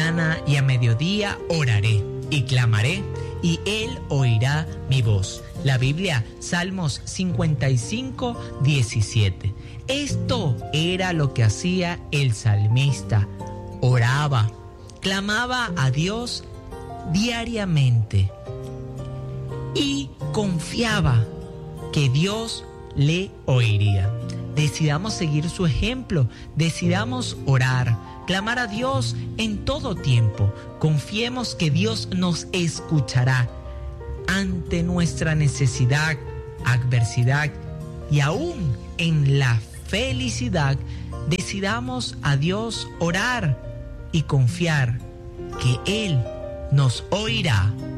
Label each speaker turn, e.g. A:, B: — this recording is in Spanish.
A: mañana y a mediodía oraré y clamaré, y Él oirá mi voz. La Biblia, Salmos 55, 17. Esto era lo que hacía el salmista. Oraba, clamaba a Dios diariamente y confiaba que Dios le oiría. Decidamos seguir su ejemplo, decidamos orar, clamar a Dios en todo tiempo. Confiemos que Dios nos escuchará ante nuestra necesidad, adversidad y aún en la felicidad. Decidamos a Dios orar y confiar que Él nos oirá.